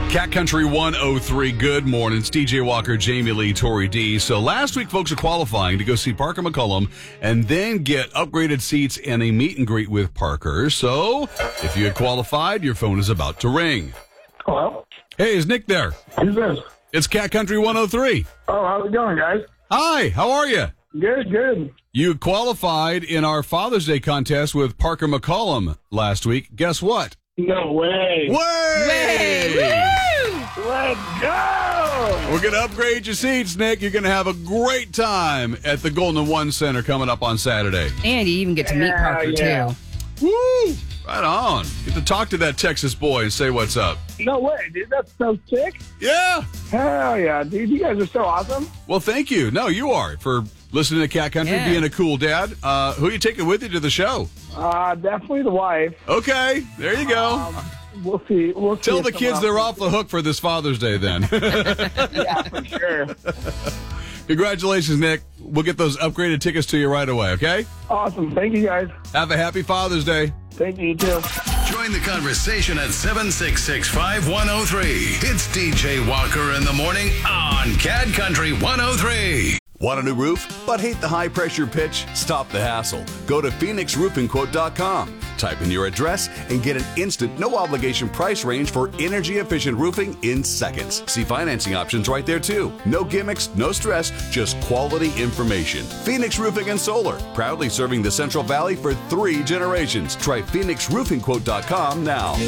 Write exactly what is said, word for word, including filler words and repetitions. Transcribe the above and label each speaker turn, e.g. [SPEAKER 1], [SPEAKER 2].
[SPEAKER 1] Cat Country one oh three, good morning. It's D J Walker, Jamie Lee, Tori D. So last week, folks are qualifying to go see Parker McCollum and then get upgraded seats and a meet and greet with Parker. So if you had qualified, your phone is about to ring.
[SPEAKER 2] Hello?
[SPEAKER 1] Hey, is Nick there?
[SPEAKER 2] Who's this?
[SPEAKER 1] It's Cat Country one oh three.
[SPEAKER 2] Oh, how's it going, guys?
[SPEAKER 1] Hi, how are you?
[SPEAKER 2] Good, good.
[SPEAKER 1] You qualified in our Father's Day contest with Parker McCollum last week. Guess what?
[SPEAKER 2] No way.
[SPEAKER 1] Way!
[SPEAKER 2] Let's go!
[SPEAKER 1] We're going to upgrade your seats, Nick. You're going to have a great time at the Golden One Center coming up on Saturday.
[SPEAKER 3] And you even get to meet
[SPEAKER 2] Yeah,
[SPEAKER 3] Parker,
[SPEAKER 2] yeah.
[SPEAKER 3] too.
[SPEAKER 1] Woo! Right on. Get to talk to that Texas boy and say what's up.
[SPEAKER 2] No way, dude. That's so sick.
[SPEAKER 1] Yeah.
[SPEAKER 2] Hell yeah, dude. You guys are so awesome.
[SPEAKER 1] Well, thank you. No, you are for listening to Cat Country,
[SPEAKER 3] Yeah.
[SPEAKER 1] being a cool dad. Uh, who are you taking with you to the show?
[SPEAKER 2] Uh, definitely the wife.
[SPEAKER 1] Okay, there you go.
[SPEAKER 2] Um, we'll see. We'll see
[SPEAKER 1] Tell
[SPEAKER 2] if
[SPEAKER 1] the
[SPEAKER 2] someone
[SPEAKER 1] kids
[SPEAKER 2] else
[SPEAKER 1] they're
[SPEAKER 2] wants
[SPEAKER 1] off the hook for this Father's Day then.
[SPEAKER 2] to- Yeah, for sure.
[SPEAKER 1] Congratulations, Nick. We'll get those upgraded tickets to you right away, okay?
[SPEAKER 2] Awesome. Thank you, guys.
[SPEAKER 1] Have a happy Father's Day.
[SPEAKER 2] Thank you, you too.
[SPEAKER 4] Join the conversation at seven six six, five one oh three. It's D J Walker in the morning on Cat Country one oh three.
[SPEAKER 5] Want a new roof, but hate the high-pressure pitch? Stop the hassle. Go to phoenix roofing quote dot com. Type in your address and get an instant, no-obligation price range for energy-efficient roofing in seconds. See financing options right there, too. No gimmicks, no stress, just quality information. Phoenix Roofing and Solar, proudly serving the Central Valley for three generations. Try phoenix roofing quote dot com now.